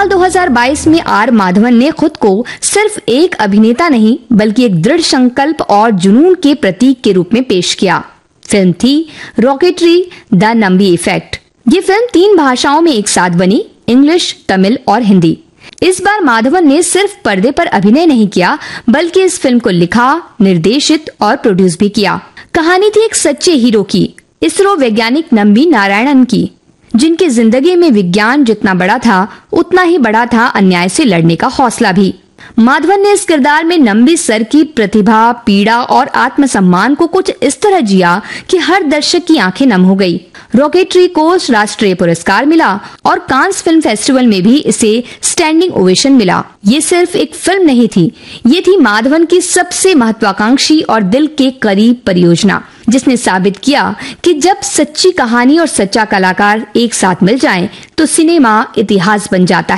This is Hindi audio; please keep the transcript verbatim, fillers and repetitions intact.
साल दो हज़ार बाईस में आर माधवन ने खुद को सिर्फ एक अभिनेता नहीं बल्कि एक दृढ़ संकल्प और जुनून के प्रतीक के रूप में पेश किया। फिल्म थी रॉकेटरी द नंबी इफेक्ट। ये फिल्म तीन भाषाओं में एक साथ बनी, इंग्लिश, तमिल और हिंदी। इस बार माधवन ने सिर्फ पर्दे पर अभिनय नहीं किया बल्कि इस फिल्म को लिखा, निर्देशित और प्रोड्यूस भी किया। कहानी थी एक सच्चे हीरो की, इसरो वैज्ञानिक नंबी नारायणन की, जिनकी जिंदगी में विज्ञान जितना बड़ा था उतना ही बड़ा था अन्याय से लड़ने का हौसला भी। माधवन ने इस किरदार में नंबी सर की प्रतिभा, पीड़ा और आत्मसम्मान को कुछ इस तरह जिया कि हर दर्शक की आंखें नम हो गई। रॉकेटरी को राष्ट्रीय पुरस्कार मिला और कांस फिल्म फेस्टिवल में भी इसे स्टैंडिंग ओवेशन मिला। ये सिर्फ एक फिल्म नहीं थी, ये थी माधवन की सबसे महत्वाकांक्षी और दिल के करीब परियोजना, जिसने साबित किया कि जब सच्ची कहानी और सच्चा कलाकार एक साथ मिल जाएं, तो सिनेमा इतिहास बन जाता है।